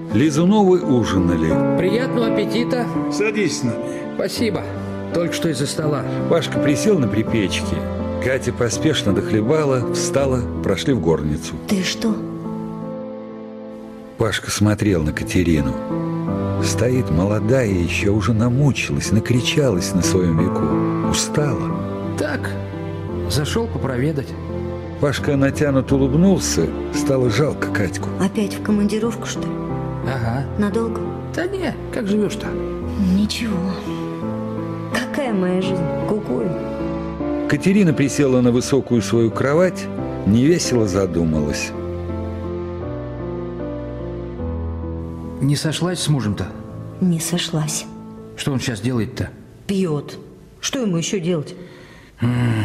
Лизуновы ужинали. Приятного аппетита. Садись с нами. Спасибо. Только что из-за стола. Пашка присел на припечке. Катя поспешно дохлебала, встала, прошли в горницу. Ты что? Пашка смотрел на Катерину. Стоит молодая еще, уже намучилась, накричалась на своем веку. Устала. Так, зашел попроведать. Пашка натянут улыбнулся, стало жалко Катьку. Опять в командировку, что ли? Ага. Надолго? Да не, как живешь-то? Ничего. Какая моя жизнь? Кукую. Катерина присела на высокую свою кровать, невесело задумалась. Не сошлась с мужем-то? Не сошлась. Что он сейчас делает-то? Пьет. Что ему еще делать? Да.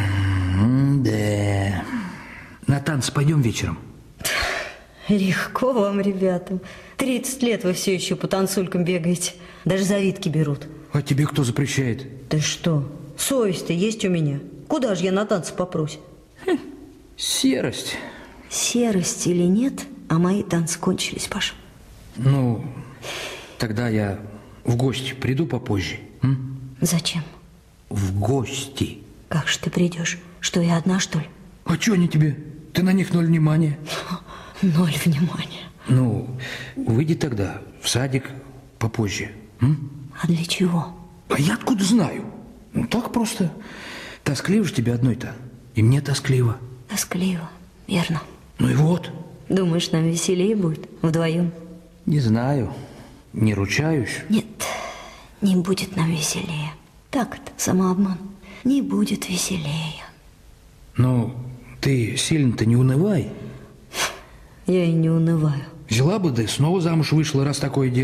На танцы пойдем вечером? Легко вам, ребятам. 30 лет вы все еще по танцулькам бегаете. Даже завидки берут. А тебе кто запрещает? Ты что? Совесть-то есть у меня. Куда же я на танцы попрусь? Серость. Серость или нет, а мои танцы кончились, Паша. Ну, тогда я в гости приду попозже. Зачем? В гости. Как же ты придешь? Что, я одна, что ли? А что они тебе? Ты на них 0 внимания. 0 внимания. Ну, выйди тогда в садик попозже. А для чего? А я откуда знаю? Ну, так просто. Тоскливо же тебе одной-то. И мне тоскливо. Тоскливо, верно. Ну и вот. Думаешь, нам веселее будет вдвоем? Не знаю. Не ручаюсь. Нет, не будет нам веселее. Так это, самообман. Не будет веселее. Ну, ты сильно-то не унывай. Я и не унываю. Взяла бы, да и снова замуж вышла, раз такое дело.